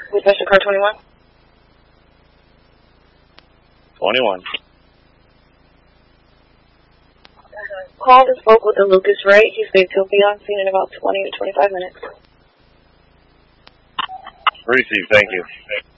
With Mission Car 21? 21. Called and spoke with the Lucas Wright. He said he'll be on scene in about 20 to 25 minutes. Received, thank you.